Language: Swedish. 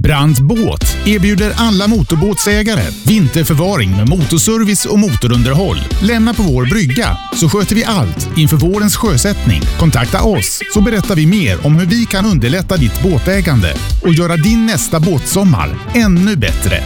Brandt Båt erbjuder alla motorbåtsägare vinterförvaring med motorservice och motorunderhåll. Lämna på vår brygga så sköter vi allt inför vårens sjösättning. Kontakta oss så berättar vi mer om hur vi kan underlätta ditt båtägande och göra din nästa båtsommar ännu bättre.